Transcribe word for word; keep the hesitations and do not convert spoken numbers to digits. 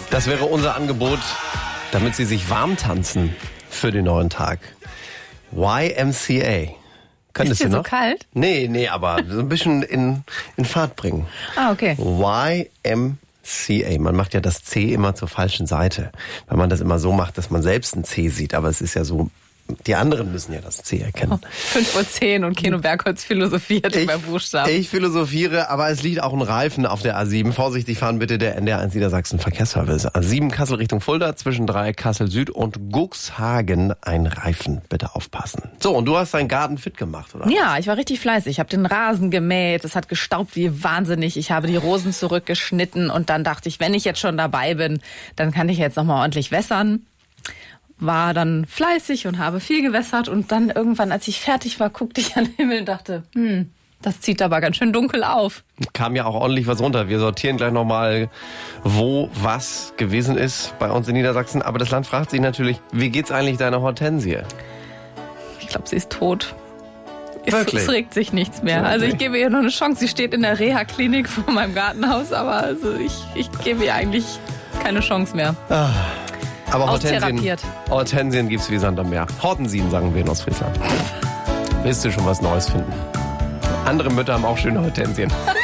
Das wäre unser Angebot, damit Sie sich warm tanzen für den neuen Tag. Y M C A. Könntest Ist dir du so noch? kalt? Nee, nee, aber so ein bisschen in, in Fahrt bringen. Ah, okay. Y M C A. Man macht ja das C immer zur falschen Seite, weil man das immer so macht, dass man selbst ein C sieht. Aber es ist ja so, die anderen müssen ja das C erkennen. fünf Uhr zehn und Keno Bergholz philosophiert Ich, bei Buchstaben. ich philosophiere, aber es liegt auch ein Reifen auf der A sieben. Vorsichtig fahren bitte, der N D R eins Niedersachsen Verkehrsservice. A sieben Kassel Richtung Fulda, zwischen drei Kassel Süd und Cuxhagen ein Reifen. Bitte aufpassen. So, und du hast deinen Garten fit gemacht, oder? Ja, ich war richtig fleißig. Ich habe den Rasen gemäht, es hat gestaubt wie wahnsinnig. Ich habe die Rosen zurückgeschnitten und dann dachte ich, wenn ich jetzt schon dabei bin, dann kann ich jetzt nochmal ordentlich wässern. War dann fleißig und habe viel gewässert und dann irgendwann, als ich fertig war, guckte ich an den Himmel und dachte, hm, das zieht aber ganz schön dunkel auf. Kam ja auch ordentlich was runter. Wir sortieren gleich nochmal, wo was gewesen ist bei uns in Niedersachsen. Aber das Land fragt sich natürlich, wie geht's eigentlich deiner Hortensie? Ich glaube, sie ist tot. Es, Wirklich? es regt sich nichts mehr. Wirklich? Also ich gebe ihr noch eine Chance. Sie steht in der Reha-Klinik vor meinem Gartenhaus, aber also ich, ich gebe ihr eigentlich keine Chance mehr. Ah. Aber Hortensien, Austherapiert. Hortensien gibt's wie Sand am Meer. Hortensien, sagen wir in Ostfriesland. Willst du schon was Neues finden? Andere Mütter haben auch schöne Hortensien.